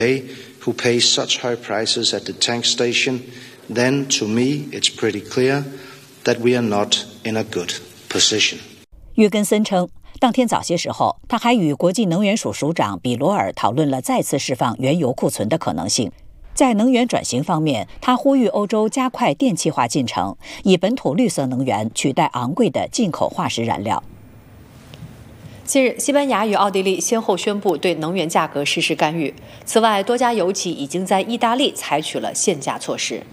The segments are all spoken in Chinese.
who pay such high prices at the tank station, then to me it's pretty clear that we are not in a good position. 约根森称，当天早些时候，他还与国际能源署署长比罗尔讨论了再次释放原油库存的可能性。在能源转型方面，他呼吁欧洲加快电气化进程，以本土绿色能源取代昂贵的进口化石燃料。 近日，西班牙与奥地利先后宣布对能源价格实施干预。此外，多家油企已经在意大利采取了限价措施。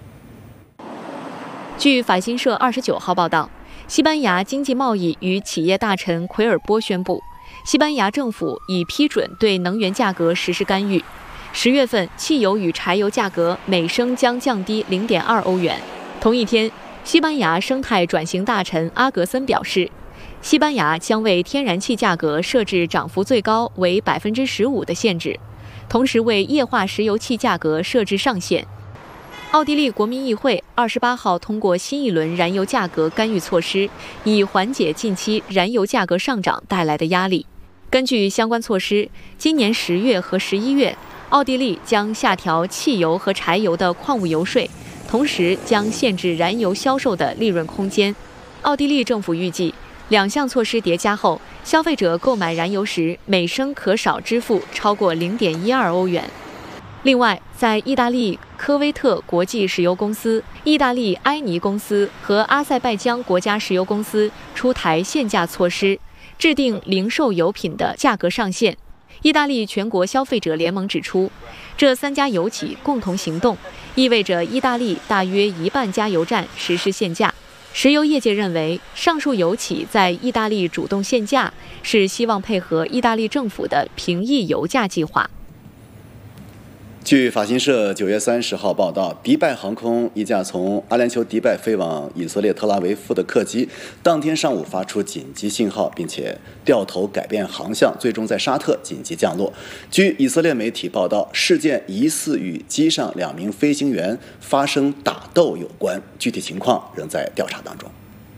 据法新社29号报道，西班牙经济贸易与企业大臣奎尔波宣布，西班牙政府已批准对能源价格实施干预。10月份，汽油与柴油价格每升将降低0.2欧元。同一天，西班牙生态转型大臣阿格森表示，西班牙将为天然气价格设置涨幅最高为15%的限制，同时为液化石油气价格设置上限。奥地利国民议会28号通过新一轮燃油价格干预措施，以缓解近期燃油价格上涨带来的压力。根据相关措施，今年10月和11月，奥地利将下调汽油和柴油的矿物油税，同时将限制燃油销售的利润空间。奥地利政府预计，两项措施叠加后，消费者购买燃油时每升可少支付超过0.12欧元。另外，在意大利科威特国际石油公司、意大利埃尼公司和阿塞拜疆国家石油公司出台限价措施，制定零售油品的价格上限。意大利全国消费者联盟指出，这3家油企共同行动，意味着意大利大约1半加油站实施限价。石油业界认为，上述油企在意大利主动限价，是希望配合意大利政府的平抑油价计划。 据法新社9月30号报道，迪拜航空一架从阿联酋迪拜飞往以色列特拉维夫的客机，当天上午发出紧急信号，并且掉头改变航向，最终在沙特紧急降落。据以色列媒体报道，事件疑似与机上2名飞行员发生打斗有关，具体情况仍在调查当中。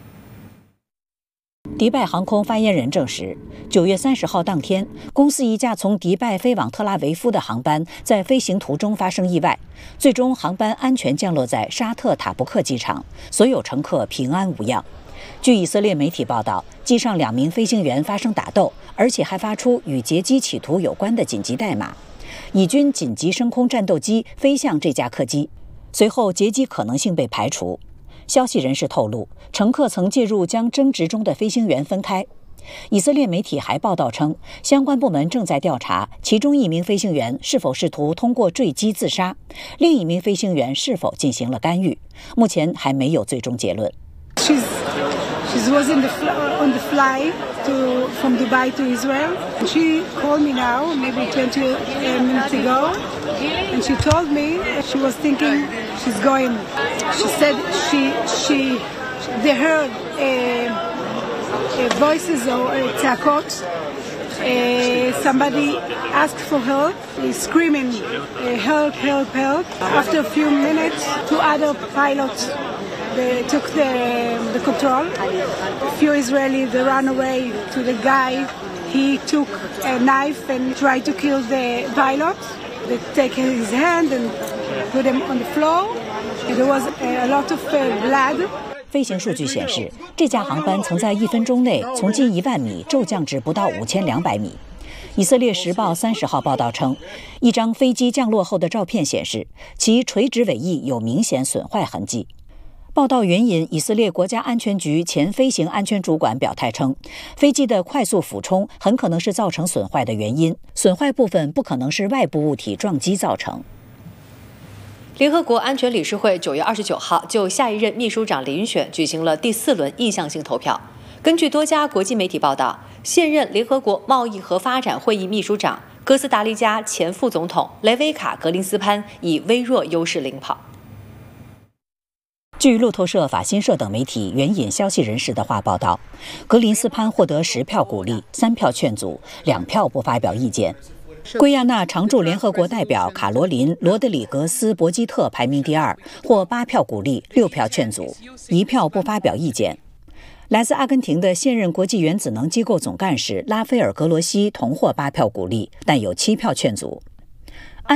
迪拜航空发言人证实，9月30号当天，公司一架从迪拜飞往特拉维夫的航班在飞行途中发生意外，最终航班安全降落在沙特塔布克机场，所有乘客平安无恙。据以色列媒体报道，机上2名飞行员发生打斗，而且还发出与劫机企图有关的紧急代码。以军紧急升空战斗机飞向这架客机，随后劫机可能性被排除。消息人士透露，乘客曾介入将争执中的飞行员分开。以色列媒体还报道称，相关部门正在调查其中1名飞行员是否试图通过坠机自杀，另1名飞行员是否进行了干预，目前还没有最终结论。 She was on the flight from Dubai to Israel. She called me now, maybe 20 minutes ago, and she told me she was thinking she's going. She said they heard voices or tzakot. Somebody asked for help, screaming, help, help, help. After a few minutes, 2 other pilots.They took the control. A few Israelis they ran away to the guy. He took a knife and tried to kill the pilot. They take his hand and put him on the floor. There was a lot of blood. 飞行数据显示，这架航班曾在1分钟内从近1万米骤降至不到5200米。以色列时报30号报道称，一张飞机降落后的照片显示，其垂直尾翼有明显损坏痕迹。报道援引以色列国家安全局前飞行安全主管表态称，飞机的快速俯冲很可能是造成损坏的原因，损坏部分不可能是外部物体撞击造成。 联合国安全理事会9月29号就下一任秘书长遴选举行了第4轮意向性投票。根据多家国际媒体报道，现任联合国贸易和发展会议秘书长哥斯达黎加前副总统雷维卡·格林斯潘以微弱优势领跑。 据路透社、法新社等媒体援引消息人士的话报道，格林斯潘获得10票鼓励、3票劝阻、2票不发表意见。圭亚那常驻联合国代表卡罗琳·罗德里格斯·博基特排名第2，获8票鼓励、6票劝阻、1票不发表意见。来自阿根廷的现任国际原子能机构总干事拉斐尔·格罗西同获8票鼓励，但有7票劝阻。